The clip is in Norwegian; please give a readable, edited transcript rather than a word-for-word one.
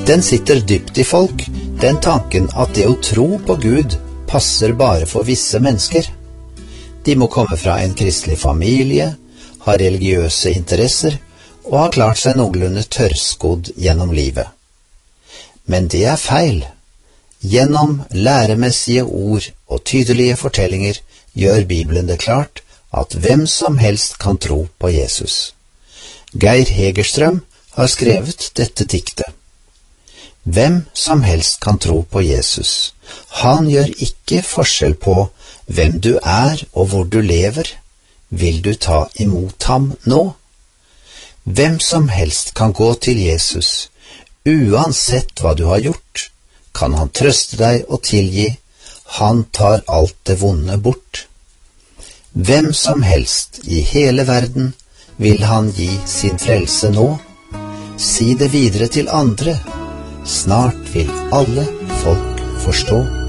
Den sitter dypt i folk, den tanken at det å tro på Gud passer bare for visse mennesker. De må komme fra en kristelig familie, ha religiøse interesser og ha klart seg noenlunde tørrskodd gjennom livet. Men det er feil. Gjennom læremessige ord og tydelige fortellinger gjør Bibelen det klart at hvem som helst kan tro på Jesus. Geir Hegerstrøm har skrevet dette diktet. Hvem som helst kan tro på Jesus. Han gjør ikke forskjell på hvem du er og hvor du lever. Vil du ta imot ham nå? Hvem som helst kan gå til Jesus. Uansett hva du har gjort, kan han trøste deg og tilgi. Han tar alt det vonde bort. Hvem som helst i hele verden vil han gi sin frelse nå. Si det videre til andre. Snart vil alle folk forstå.